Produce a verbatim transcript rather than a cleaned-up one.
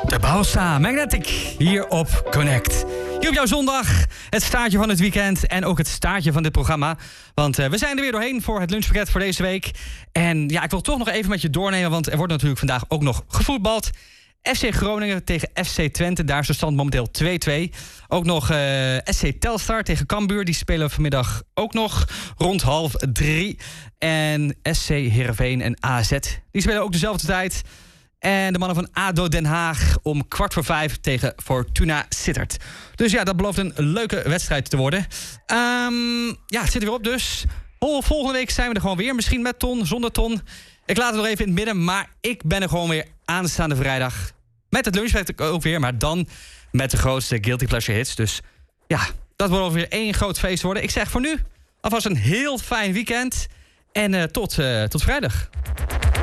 De Balsa Magnetic hier op Connect. Hier op jouw zondag, het staartje van het weekend en ook het staartje van dit programma. Want uh, we zijn er weer doorheen voor het lunchpakket voor deze week. En ja, ik wil toch nog even met je doornemen, want er wordt natuurlijk vandaag ook nog gevoetbald. F C Groningen tegen F C Twente, daar is de stand momenteel twee twee. Ook nog uh, S C Telstar tegen Cambuur, die spelen vanmiddag ook nog rond half drie. En S C Heerenveen en A Z, die spelen ook dezelfde tijd. En de mannen van A D O Den Haag om kwart voor vijf tegen Fortuna Sittard. Dus ja, dat belooft een leuke wedstrijd te worden. Um, ja, het zit er weer op dus. Volgende week zijn we er gewoon weer. Misschien met Ton, zonder Ton. Ik laat het nog even in het midden, maar ik ben er gewoon weer aanstaande vrijdag. Met het lunchpack ook weer, maar dan met de grootste Guilty Pleasure hits. Dus ja, dat wordt weer één groot feest worden. Ik zeg voor nu alvast een heel fijn weekend. En uh, tot, uh, tot vrijdag.